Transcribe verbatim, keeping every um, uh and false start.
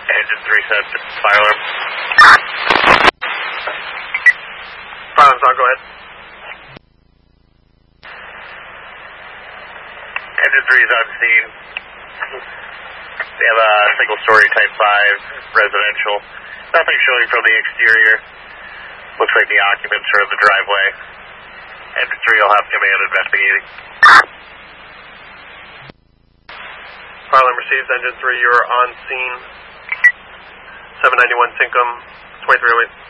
Engine three set fire alarm. Fire alarm's on, go ahead. Engine three is on scene. We have a single story type five residential. Nothing showing from the exterior. Looks like the occupants are in the driveway. Engine three will have to come in investigating. Fire alarm received. Engine three, you're on scene. seven ninety-one Cinco, twenty-three oh eight.